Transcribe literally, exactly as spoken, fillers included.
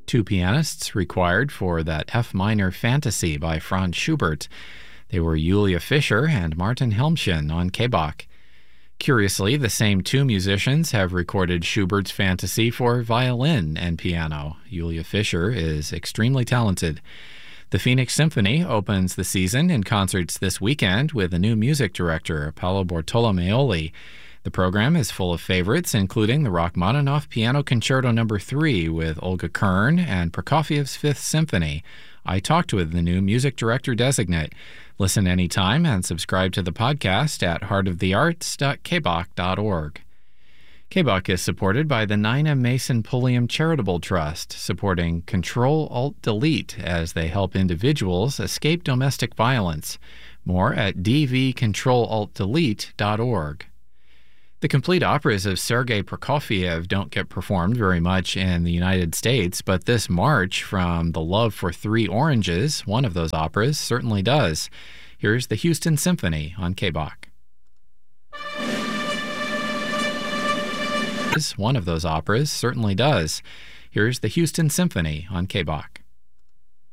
Two pianists required for that F minor fantasy by Franz Schubert. They were Julia Fischer and Martin Helmchen on K B A Ch. Curiously, the same two musicians have recorded Schubert's fantasy for violin and piano. Julia Fischer is extremely talented. The Phoenix Symphony opens the season in concerts this weekend with a new music director, Paolo Bartolomeoli. The program is full of favorites, including the Rachmaninoff Piano Concerto Number three with Olga Kern and Prokofiev's Fifth Symphony. I talked with the new music director designate. Listen anytime and subscribe to the podcast at heart of the arts dot k b a c dot org. K B A C is supported by the Nina Mason Pulliam Charitable Trust, supporting Control-Alt-Delete as they help individuals escape domestic violence. More at d v control alt delete dot org. The complete operas of Sergei Prokofiev don't get performed very much in the United States, but this March from The Love for Three Oranges, one of those operas, certainly does. Here's the Houston Symphony on K B A C. One of those operas certainly does. Here's the Houston Symphony on K B A C.